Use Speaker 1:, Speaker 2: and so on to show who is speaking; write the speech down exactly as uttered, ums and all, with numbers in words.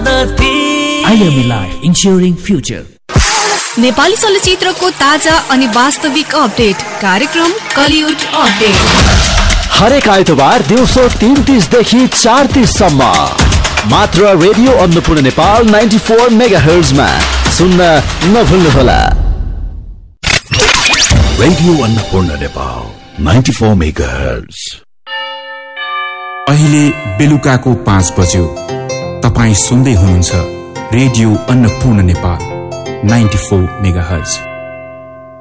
Speaker 1: IME life इन्स्योरिङ future.
Speaker 2: Nepali चलचित्रको ताजा अनि वास्तविक अपडेट कार्यक्रम कलिउड अपडेट
Speaker 3: हरेक आइतबार दिउँसो तीन तीस देखि चार तीस सम्म मात्र radio Annapurna Nepal ninety four mega हर्जमा सुन्न नभुल्नुहोला।
Speaker 4: Radio Annapurna Nepal ninety four mega hertz.
Speaker 5: अहिले बेलुकाको पाँच बज्यो। तपाईँ सुन्दै हुनुहुन्छ radio Annapurna Nepal ninety four mega hertz.